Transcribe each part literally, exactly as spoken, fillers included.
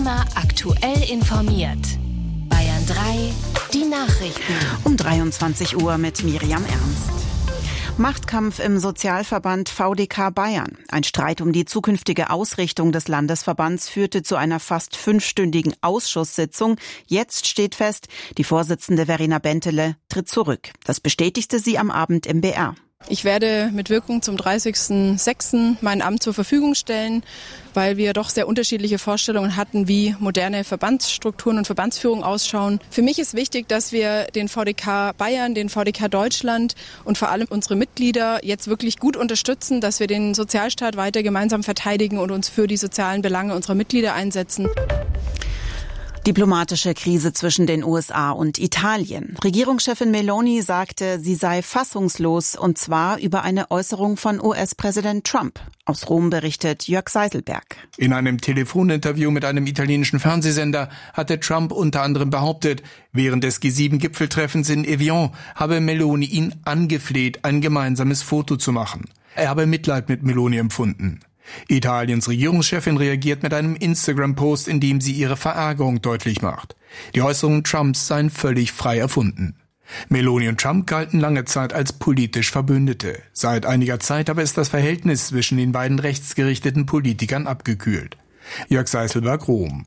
Immer aktuell informiert. Bayern drei, die Nachrichten. Um dreiundzwanzig Uhr mit Miriam Ernst. Machtkampf im Sozialverband V D K Bayern. Ein Streit um die zukünftige Ausrichtung des Landesverbands führte zu einer fast fünfstündigen Ausschusssitzung. Jetzt steht fest, die Vorsitzende Verena Bentele tritt zurück. Das bestätigte sie am Abend im B R. Ich werde mit Wirkung zum dreißigsten sechsten mein Amt zur Verfügung stellen, weil wir doch sehr unterschiedliche Vorstellungen hatten, wie moderne Verbandsstrukturen und Verbandsführung ausschauen. Für mich ist wichtig, dass wir den V D K Bayern, den V D K Deutschland und vor allem unsere Mitglieder jetzt wirklich gut unterstützen, dass wir den Sozialstaat weiter gemeinsam verteidigen und uns für die sozialen Belange unserer Mitglieder einsetzen. Diplomatische Krise zwischen den U S A und Italien. Regierungschefin Meloni sagte, sie sei fassungslos, und zwar über eine Äußerung von U S-Präsident Trump. Aus Rom berichtet Jörg Seiselberg. In einem Telefoninterview mit einem italienischen Fernsehsender hatte Trump unter anderem behauptet, während des G sieben Gipfeltreffens in Evian habe Meloni ihn angefleht, ein gemeinsames Foto zu machen. Er habe Mitleid mit Meloni empfunden. Italiens Regierungschefin reagiert mit einem Instagram-Post, in dem sie ihre Verärgerung deutlich macht. Die Äußerungen Trumps seien völlig frei erfunden. Meloni und Trump galten lange Zeit als politisch Verbündete. Seit einiger Zeit aber ist das Verhältnis zwischen den beiden rechtsgerichteten Politikern abgekühlt. Jörg Seiselberg, Rom.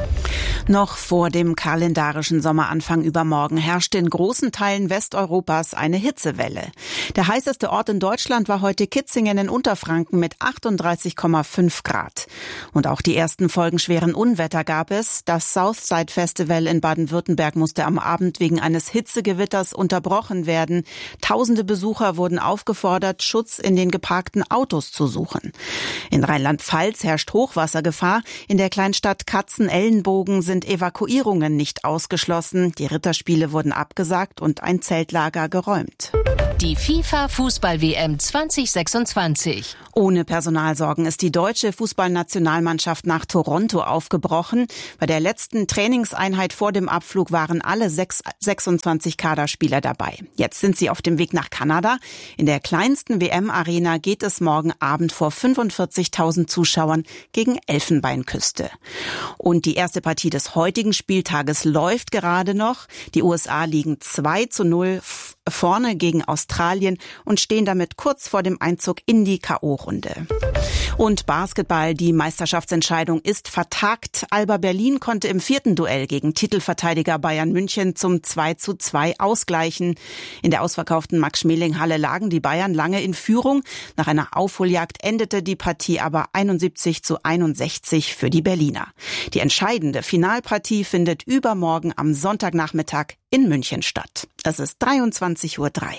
Noch vor dem kalendarischen Sommeranfang übermorgen herrschte in großen Teilen Westeuropas eine Hitzewelle. Der heißeste Ort in Deutschland war heute Kitzingen in Unterfranken mit achtunddreißig Komma fünf Grad. Und auch die ersten Folgen schweren Unwetter gab es. Das Southside Festival in Baden-Württemberg musste am Abend wegen eines Hitzegewitters unterbrochen werden. Tausende Besucher wurden aufgefordert, Schutz in den geparkten Autos zu suchen. In Rheinland-Pfalz herrscht Hochwassergefahr. In der Kleinstadt Katzen-Ellenbogen sind Evakuierungen nicht ausgeschlossen. Die Ritterspiele wurden abgesagt und ein Zeltlager geräumt. Die FIFA-Fußball-W M zwanzig sechsundzwanzig. Ohne Personalsorgen ist die deutsche Fußballnationalmannschaft nach Toronto aufgebrochen. Bei der letzten Trainingseinheit vor dem Abflug waren alle sechs, sechsundzwanzig Kaderspieler dabei. Jetzt sind sie auf dem Weg nach Kanada. In der kleinsten W M-Arena geht es morgen Abend vor fünfundvierzigtausend Zuschauern gegen Elfenbeinküste. Und die erste Partie des heutigen Spieltages läuft gerade noch. Die U S A liegen zwei zu null vorne gegen Australien und stehen damit kurz vor dem Einzug in die K O-Runde. Und Basketball, die Meisterschaftsentscheidung ist vertagt. Alba Berlin konnte im vierten Duell gegen Titelverteidiger Bayern München zum zwei zu zwei ausgleichen. In der ausverkauften Max-Schmeling-Halle lagen die Bayern lange in Führung. Nach einer Aufholjagd endete die Partie aber einundsiebzig zu einundsechzig für die Berliner. Die entscheidende Finalpartie findet übermorgen am Sonntagnachmittag in München statt. Es ist dreiundzwanzig Uhr drei.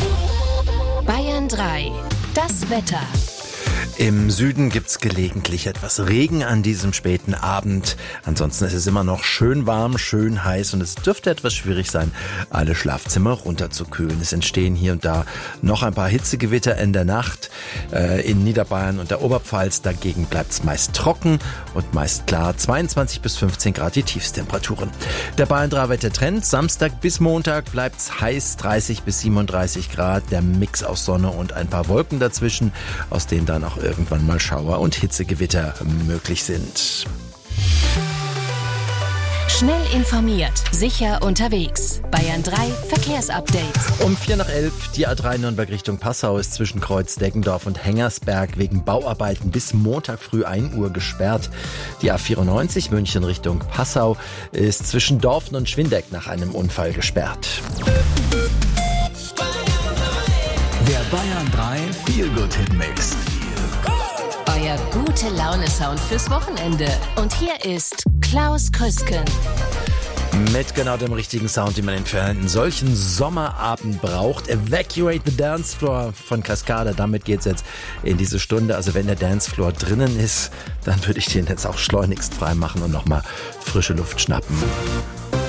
Bayern drei, das Wetter. Im Süden gibt's gelegentlich etwas Regen an diesem späten Abend. Ansonsten ist es immer noch schön warm, schön heiß und es dürfte etwas schwierig sein, alle Schlafzimmer runterzukühlen. Es entstehen hier und da noch ein paar Hitzegewitter in der Nacht. Äh, in Niederbayern und der Oberpfalz dagegen bleibt's meist trocken und meist klar. zweiundzwanzig bis fünfzehn Grad die Tiefstemperaturen. Der Bayern drei Wettertrend: Samstag bis Montag bleibt's heiß, dreißig bis siebenunddreißig Grad. Der Mix aus Sonne und ein paar Wolken dazwischen, aus denen dann auch irgendwann mal Schauer und Hitzegewitter möglich sind. Schnell informiert, sicher unterwegs. Bayern drei Verkehrsupdate. Um vier nach elf, die A drei Nürnberg Richtung Passau ist zwischen Kreuz Deggendorf und Hengersberg wegen Bauarbeiten bis Montag früh ein Uhr gesperrt. Die A vierundneunzig München Richtung Passau ist zwischen Dorfen und Schwindeck nach einem Unfall gesperrt. Der Bayern drei Feel-Good-Hit-Mix. Euer gute Laune-Sound fürs Wochenende. Und hier ist Klaus Krüsken. Mit genau dem richtigen Sound, den man für einen solchen Sommerabend braucht. Evacuate the Dance Floor von Cascada. Damit geht's jetzt in diese Stunde. Also wenn der Dancefloor drinnen ist, dann würde ich den jetzt auch schleunigst frei machen und nochmal frische Luft schnappen.